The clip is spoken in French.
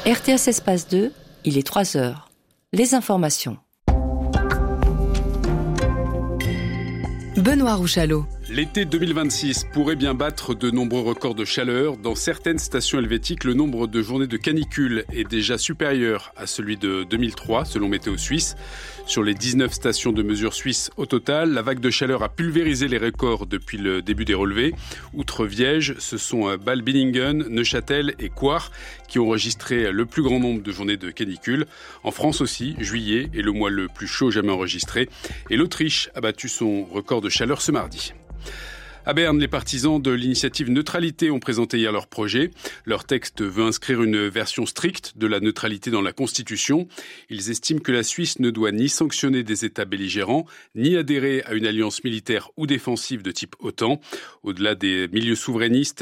RTS Espace 2, il est 3 heures. Les informations. Benoît Rouchalot. L'été 2026 pourrait bien battre de nombreux records de chaleur. Dans certaines stations helvétiques, le nombre de journées de canicule est déjà supérieur à celui de 2003, selon Météo Suisse. Sur les 19 stations de mesure suisses au total, la vague de chaleur a pulvérisé les records depuis le début des relevés. Outre Viège, ce sont Bâle-Billingen, Neuchâtel et Coire qui ont enregistré le plus grand nombre de journées de canicule. En France aussi, juillet est le mois le plus chaud jamais enregistré. Et l'Autriche a battu son record de chaleur ce mardi. À Berne, les partisans de l'initiative Neutralité ont présenté hier leur projet. Leur texte veut inscrire une version stricte de la neutralité dans la Constitution. Ils estiment que la Suisse ne doit ni sanctionner des États belligérants, ni adhérer à une alliance militaire ou défensive de type OTAN. Au-delà des milieux souverainistes,